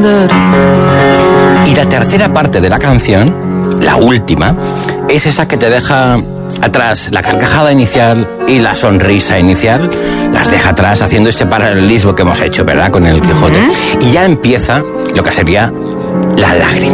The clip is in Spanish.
Y la tercera parte de la canción, la última, es esa que te deja atrás la carcajada inicial y la sonrisa inicial, las deja atrás haciendo este paralelismo que hemos hecho, ¿verdad?, con el Quijote. Y ya empieza lo que sería la lágrima.